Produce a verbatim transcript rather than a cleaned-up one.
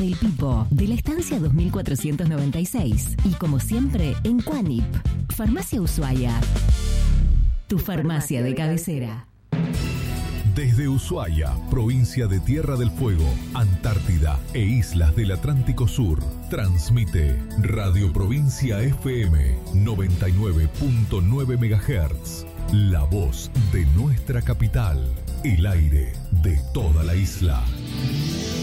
del Pipo, de la estancia dos mil cuatrocientos noventa y seis. Y como siempre, en Quanip, Farmacia Ushuaia. Tu farmacia de cabecera. Desde Ushuaia, provincia de Tierra del Fuego, Antártida e islas del Atlántico Sur, transmite Radio Provincia F M noventa y nueve punto nueve megahertz, la voz de nuestra capital, el aire de toda la isla.